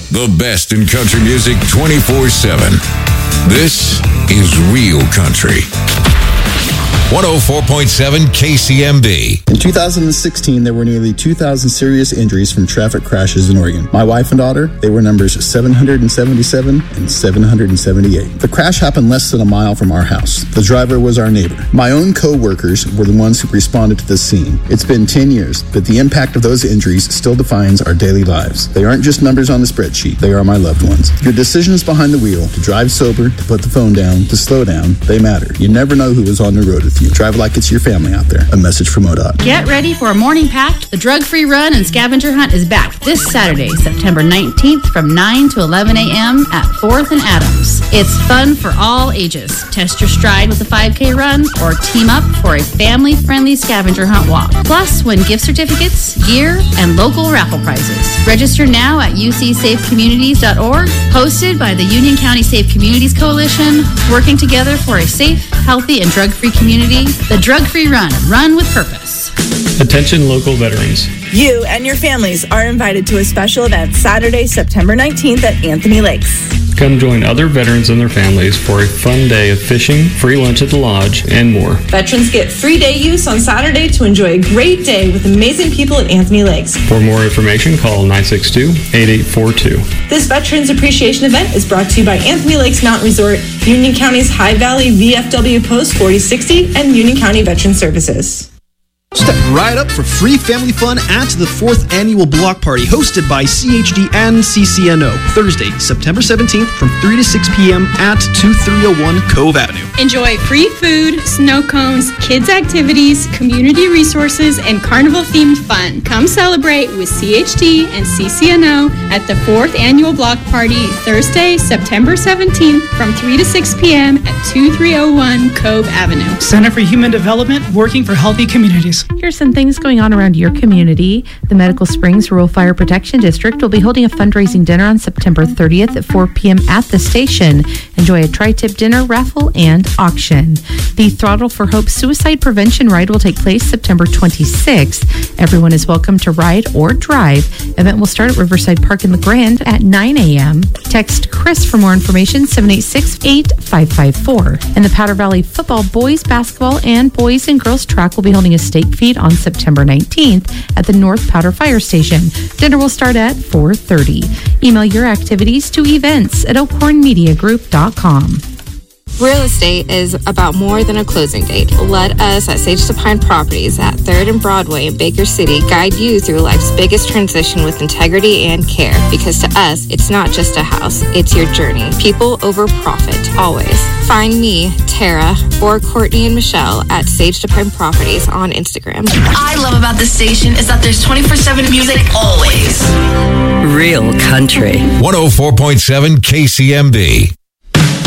The best in country music 24/7. This is Real Country. 104.7 KCMB. In 2016, there were nearly 2,000 serious injuries from traffic crashes in Oregon. My wife and daughter, they were numbers 777 and 778. The crash happened less than a mile from our house. The driver was our neighbor. My own co-workers were the ones who responded to the scene. It's been 10 years, but the impact of those injuries still defines our daily lives. They aren't just numbers on the spreadsheet. They are my loved ones. Your decisions behind the wheel, to drive sober, to put the phone down, to slow down, they matter. You never know who is on the road with you. Drive like it's your family out there. A message from ODOT. Get ready for a morning pack. The drug-free run and scavenger hunt is back this Saturday, September 19th from 9 to 11 a.m. at 4th and Adams. It's fun for all ages. Test your stride with a 5K run or team up for a family-friendly scavenger hunt walk. Plus, win gift certificates, gear, and local raffle prizes. Register now at ucsafecommunities.org. Hosted by the Union County Safe Communities Coalition, working together for a safe, healthy, and drug-free community. The Drug-Free Run. Run with purpose. Attention local veterans. You and your families are invited to a special event Saturday, September 19th at Anthony Lakes. Come join other veterans and their families for a fun day of fishing, free lunch at the lodge, and more. Veterans get free day use on Saturday to enjoy a great day with amazing people at Anthony Lakes. For more information, call 962-8842. This Veterans Appreciation event is brought to you by Anthony Lakes Mountain Resort, Union County's High Valley VFW Post 4060, and Union County Veteran Services. Step right up for free family fun at the 4th Annual Block Party hosted by CHD and CCNO. Thursday, September 17th from 3 to 6 p.m. at 2301 Cove Avenue. Enjoy free food, snow cones, kids' activities, community resources, and carnival-themed fun. Come celebrate with CHD and CCNO at the 4th Annual Block Party Thursday, September 17th from 3 to 6 p.m. at 2301 Cove Avenue. Center for Human Development, working for healthy communities. Here's some things going on around your community. The Medical Springs Rural Fire Protection District will be holding a fundraising dinner on September 30th at 4 p.m. at the station. Enjoy a tri-tip dinner, raffle, and auction. The Throttle for Hope Suicide Prevention Ride will take place September 26th. Everyone is welcome to ride or drive. Event will start at Riverside Park in the Grand at 9 a.m. Text Chris for more information, 786-8554. And the Powder Valley Football Boys Basketball and Boys and Girls Track will be holding a stake feed on September 19th at the North Powder Fire Station. Dinner will start at 4:30. Email your activities to events@oakhornmediagroup.com. Real estate is about more than a closing date. Let us at Sage to Pine Properties at 3rd and Broadway in Baker City guide you through life's biggest transition with integrity and care. Because to us, it's not just a house, it's your journey. People over profit, always. Find me, Tara, or Courtney and Michelle at Sage to Pine Properties on Instagram. What I love about this station is that there's 24/7 music always. Real Country. 104.7 KCMB.